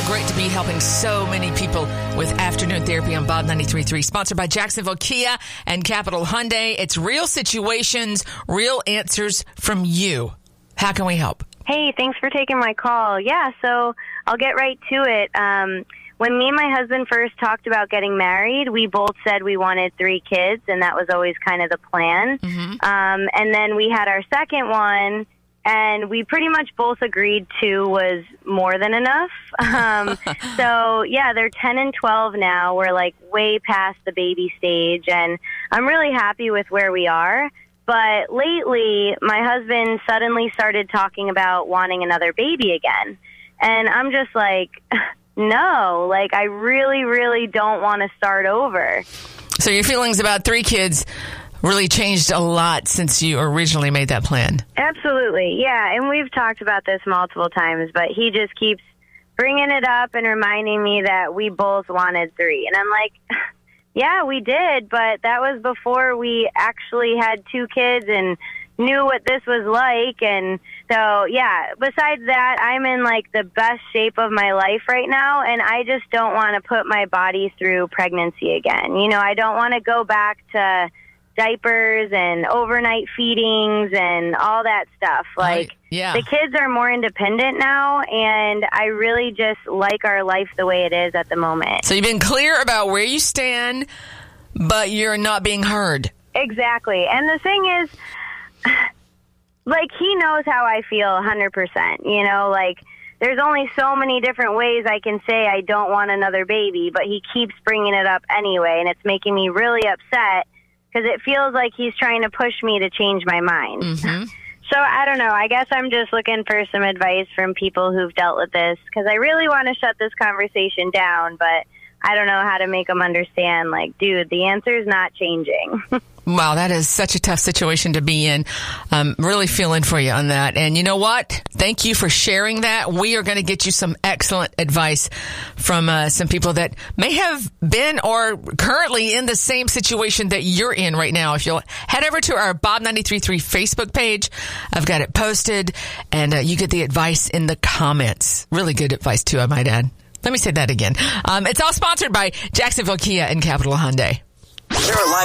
great to be helping so many people with afternoon therapy on Bob 93.3. Sponsored by Jacksonville Kia and Capital Hyundai. It's real situations, real answers from you. How can we help? Hey, thanks for taking my call. Yeah, so I'll get right to it. When me and my husband first talked about getting married, we both said we wanted 3 kids, and that was always kind of the plan. Mm-hmm. And then we had our second one, and we pretty much both agreed 2 was more than enough. So, yeah, they're 10 and 12 now. We're, like, way past the baby stage, and I'm really happy with where we are. But lately, my husband suddenly started talking about wanting another baby again. And I'm just like, no, like, I really, really don't want to start over. So your feelings about 3 kids really changed a lot since you originally made that plan. Absolutely, yeah. And we've talked about this multiple times, but he just keeps bringing it up and reminding me that we both wanted 3. And I'm like, yeah, we did, but that was before we actually had 2 kids and knew what this was like. And so, yeah, besides that, I'm in, like, the best shape of my life right now, and I just don't want to put my body through pregnancy again. You know, I don't want to go back to diapers and overnight feedings and all that stuff. Like, The kids are more independent now, and I really just like our life the way it is at the moment. So you've been clear about where you stand, but you're not being heard. Exactly. And the thing is, like, he knows how I feel 100%. You know, like, there's only so many different ways I can say I don't want another baby, but he keeps bringing it up anyway, and it's making me really upset because it feels like he's trying to push me to change my mind. Mm-hmm. So I don't know. I guess I'm just looking for some advice from people who've dealt with this because I really want to shut this conversation down, but I don't know how to make them understand, like, dude, the answer's not changing. Wow, that is such a tough situation to be in. I'm really feeling for you on that. And you know what? Thank you for sharing that. We are going to get you some excellent advice from some people that may have been or currently in the same situation that you're in right now. If you'll head over to our Bob 93.3 Facebook page, I've got it posted, and you get the advice in the comments. Really good advice, too, I might add. Let me say that again. It's all sponsored by Jacksonville Kia and Capital Hyundai. There are live